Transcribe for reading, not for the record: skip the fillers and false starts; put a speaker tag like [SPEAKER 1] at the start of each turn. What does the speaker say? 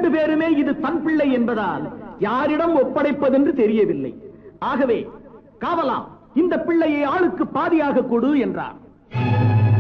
[SPEAKER 1] இரண்டு பேருமே இது தன் பிள்ளை என்பதால் யாரிடம் ஒப்படைப்பதென்று தெரியவில்லை. ஆகவே காவலா, இந்த பிள்ளையை ஆளுக்கு பாதியாக கொடு என்றார்.